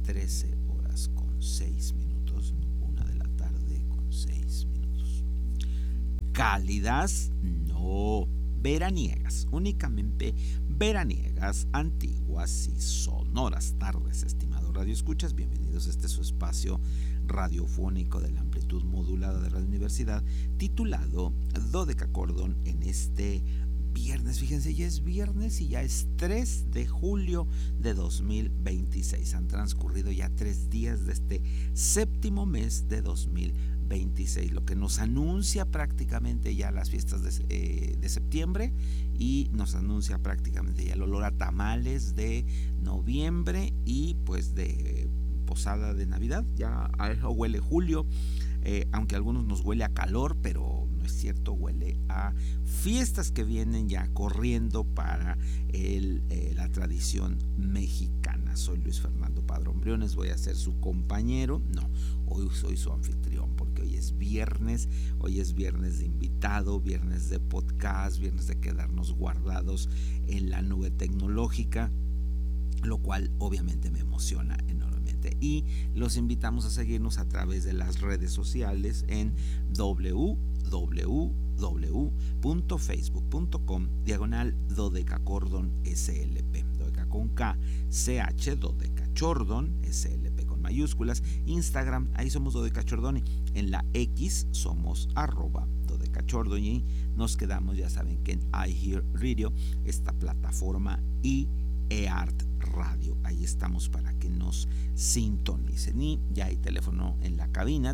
13 horas con 6 minutos, 1 de la tarde con 6 minutos. Cálidas, no, veraniegas, únicamente veraniegas, antiguas y sonoras tardes, estimado Radio Escuchas. Bienvenidos a este su espacio radiofónico de la amplitud modulada de Radio Universidad, titulado Dodecacordon, en este viernes. Fíjense, ya es viernes y ya es 3 de julio de 2026. Han transcurrido ya 3 días de este séptimo mes de 2026, lo que nos anuncia prácticamente ya las fiestas de septiembre, y nos anuncia prácticamente ya el olor a tamales de noviembre y pues de posada de Navidad. Ya a eso huele julio, aunque a algunos nos huele a calor, pero no es cierto, huele a fiestas que vienen ya corriendo para la tradición mexicana. Soy Luis Fernando Padrón Briones, voy a ser su compañero. No, hoy soy su anfitrión, porque hoy es viernes de invitado, viernes de podcast, viernes de quedarnos guardados en la nube tecnológica, lo cual obviamente me emociona enormemente. Y los invitamos a seguirnos a través de las redes sociales en www.facebook.com/dodecacordon.slp, dodeca con K, CH, dodecachordon, SLP con mayúsculas. Instagram, ahí somos dodecachordoni. En la X somos @dodecachordon, y nos quedamos, ya saben, que en iHeartRadio, esta plataforma, y eArt Radio. Ahí estamos para que nos sintonicen. Y ya hay teléfono en la cabina,